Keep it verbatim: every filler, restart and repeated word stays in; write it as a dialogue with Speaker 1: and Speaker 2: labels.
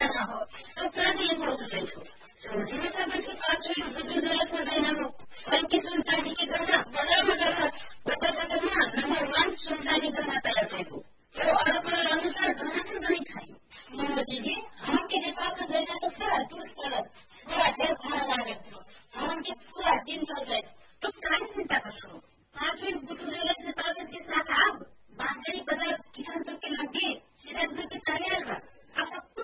Speaker 1: ना हो तो कहाँदेखि पहुँदैछु सोचेर तपाईँको पाँचवटा बुद्धि जलसमा जान पैँतिस सुनचानी की गहना बजारमा गएर बजार बजारमा नम्बर वान सुनचानी गहना तयार भएको यो अडकल अनुसार गहना तो नहीं खायो मोदीजी हमके नेपाल का गहना तो पूरा टूस कलर पूरा ढेर खाना लागेको थियो हमके पूरा दिन चल जाए तो काहे चिंता करो पाँच मिनट बुद्धि जलस नेपाल के साथ आप बांसगढ़ी बाजार किसान चौक के लगे सीधा के कार्यालय अब सब